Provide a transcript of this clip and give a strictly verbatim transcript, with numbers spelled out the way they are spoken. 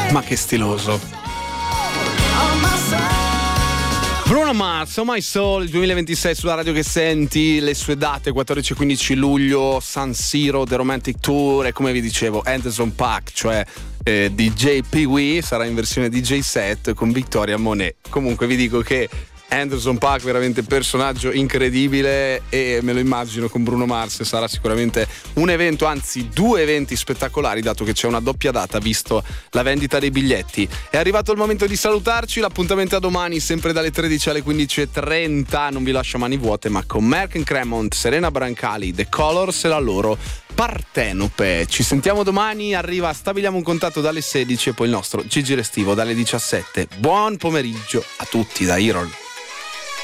Ma che stiloso. Bruno Mars, Oh My Soul, il duemilaventisei sulla radio che senti, le sue date quattordici e quindici luglio, San Siro, The Romantic Tour e come vi dicevo Anderson .Paak, cioè eh, D J Pee Wee, sarà in versione D J set con Victoria Monet. Comunque vi dico che Anderson .Paak veramente personaggio incredibile e me lo immagino con Bruno Mars, sarà sicuramente un evento, anzi due eventi spettacolari, dato che c'è una doppia data visto la vendita dei biglietti. È arrivato il momento di salutarci, l'appuntamento è a domani sempre dalle tredici alle quindici e trenta, non vi lascio mani vuote ma con Mark and Cremont, Serena Brancali, The Colors e la loro Partenope. Ci sentiamo domani, arriva Stabiliamo un contatto dalle sedici e poi il nostro Gigi Restivo dalle diciassette. Buon pomeriggio a tutti da Irol.